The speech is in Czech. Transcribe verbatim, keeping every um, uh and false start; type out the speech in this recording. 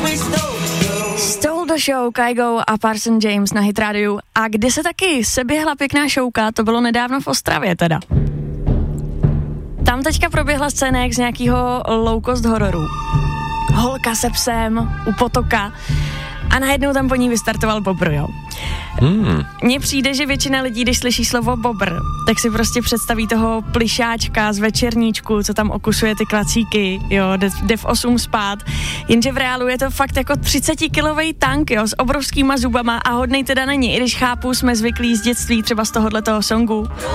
Stole the Show, Kygo a Parson James na Hit Radio. A kde se taky seběhla pěkná showka, to bylo nedávno v Ostravě teda. Tam teďka proběhla scének z nějakého low cost hororu. Holka se psem u potoka a najednou tam po ní vystartoval bobr, jo. Hmm. Mně přijde, že většina lidí, když slyší slovo bobr, tak si prostě představí toho plišáčka z večerníčku, co tam okusuje ty klacíky, jo, jde, jde v osm spát, jenže v reálu je to fakt jako třicetikilový tank, jo, s obrovskýma zubama a hodnej teda není, i když chápu, jsme zvyklí z dětství třeba z tohohletoho songu.